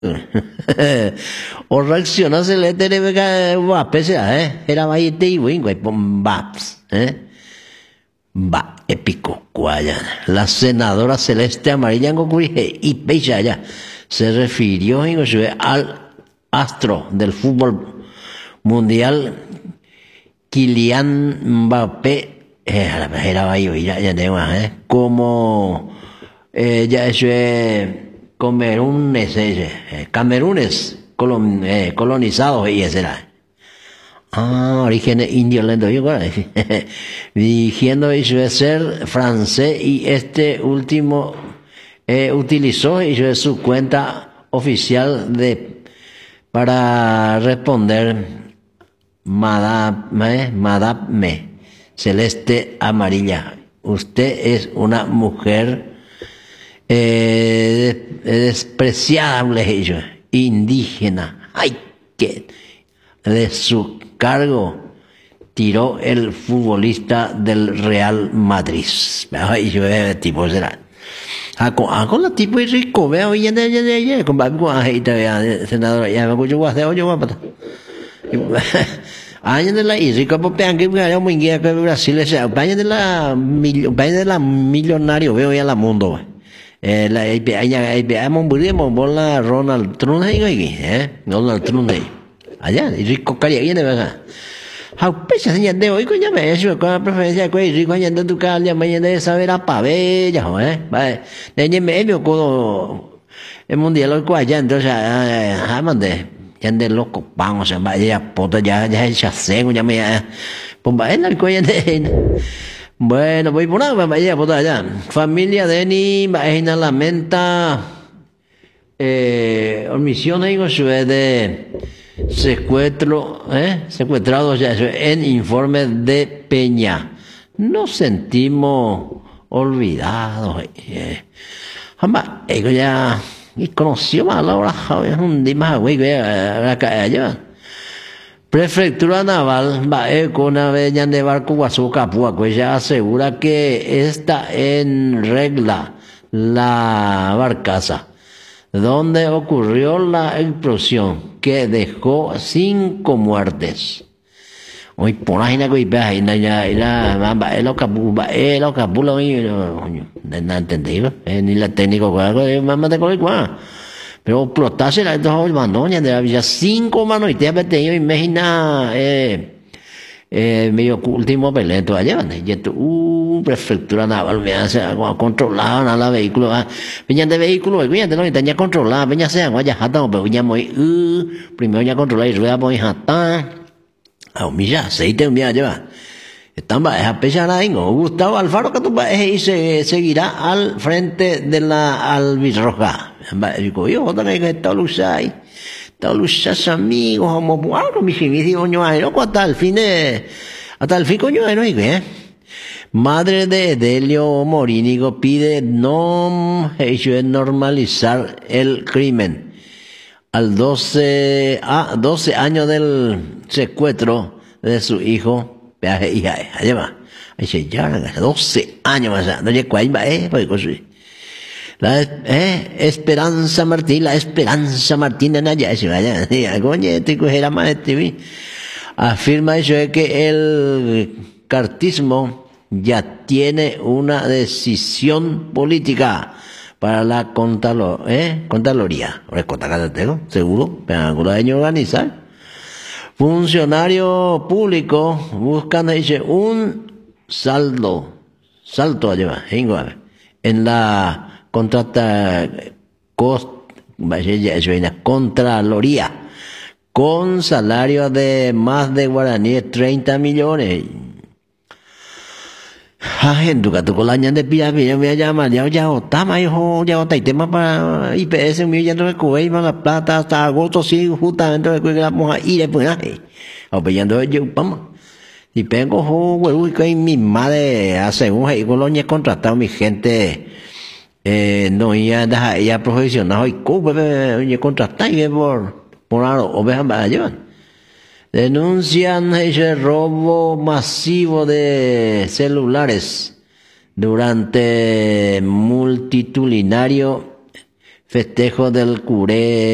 O reacciona se le tiene que va pese era va y te iba baps va épico guayana. La senadora Celeste Amarilla Ngokuri y Pechaya se refirió al astro del fútbol mundial Kylian Mbappé era ya como ya Camerunes colonizados y ese era orígenes indios lento diciendo de ser francés y este último utilizó su cuenta oficial para responder Madame Celeste Amarilla, usted es una mujer despreciable indígena, ay que de su cargo tiró el futbolista del Real Madrid. Ay, yo tipo será. Con la tipo es rico, veo ya con senador ya me escucho yo va para. Año de la rico porque que muy guía que Brasil sea país de la millonario veo ya la mundo. La hay mon bola Ronald Trump ahí Donald Trump ahí. Allá rico calle viene verdad. Học pesa señal de hoy coña me eso con preferencia que rico ya de tu calle mañana de saber a pave ya vale de me veo con el mundial hoy allá entonces mande ya de loco vamos a vaya puta ya ya sé ya me pues va en el coña de bueno voy por nada vaya puta allá familia de ni va lamenta omisión ahí con su de secuestrados ya en informe de Peña. Nos sentimos olvidados. Jamás, ellos ya y conoció más la hora, un día más, güey, allá. Prefectura Naval, va con una vez de barco Guazuca, pues ya asegura que está en regla la barcaza donde ocurrió la explosión que dejó 5 muertes. Hoy por ahí no entendido, ni la técnico mamá de colegua. Pero explotarse la dos bandoña de había 5 manos y te había tenido imagina medio último peleto allá y prefectura naval me hace controlado a la vehículo venían de vehículo venían de no tenía controlada venía sea vaya jata pero venía muy primero ya controlar y rueda muy jata a humillar aceite mira lleva están bajas pesar no Gustavo Alfaro que tú y se seguirá al frente de la albirroja digo yo también que está luchando todos los amigos como algo mi coño hasta el fin coño madre de Delio Morínigo pide no normalizar el crimen al 12 años del secuestro de su hijo hija lleva ya 12 años más no llega ahí pues la Esperanza Martín en allá se vaya coño te cogerá más afirma eso de que el cartismo ya tiene una decisión política para la Contraloría seguro pero año organizar funcionario público buscan un salto allá en la Contraloría con salario de más de guaraníes 30 millones. En tu caso con la año de pilla me voy a llamar ya otama hijo ya otai tema para IPS mío ya no me cubre más la plata hasta agosto sí justamente que vamos a ir después opinando yo vamos y tengo huevo que mi madre hace un colonia contratado mi gente no ya deja ella profesional y oye contratar por algo ovejas para llevar denuncian ese robo masivo de celulares durante multitudinario festejo del Curé